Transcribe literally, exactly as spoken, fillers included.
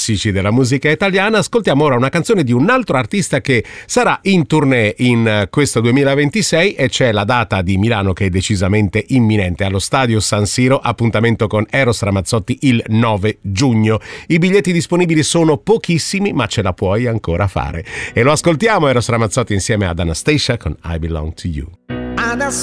classici della musica italiana. Ascoltiamo ora una canzone di un altro artista che sarà in tournée in questo duemilaventisei e c'è la data di Milano che è decisamente imminente. Allo Stadio San Siro, appuntamento con Eros Ramazzotti il nove giugno. I biglietti disponibili sono pochissimi, ma ce la puoi ancora fare. E lo ascoltiamo Eros Ramazzotti insieme ad Anastasia con I Belong to You.